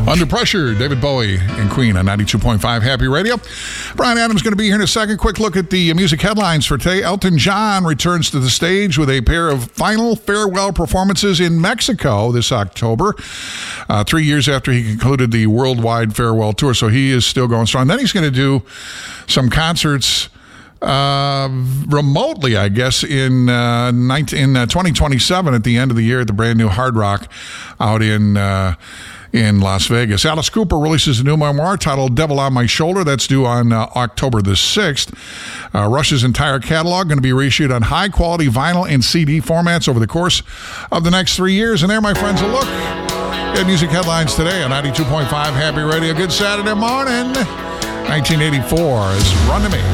Under Pressure, David Bowie and Queen on 92.5 Happy Radio. Brian Adams going to be here in a second. Quick look at the music headlines for today. Elton John returns to the stage with a pair of final farewell performances in Mexico this October, 3 years after he concluded the worldwide farewell tour. So he is still going strong. Then he's going to do some concerts remotely, I guess, in 2027 at the end of the year at the brand new Hard Rock out in Las Vegas. Alice Cooper releases a new memoir titled Devil on My Shoulder. That's due on October the 6th. Rush's entire catalog going to be reissued on high-quality vinyl and CD formats over the course of the next 3 years. And there, my friends, a look at music headlines today on 92.5 Happy Radio. Good Saturday morning. 1984 is Run to Me.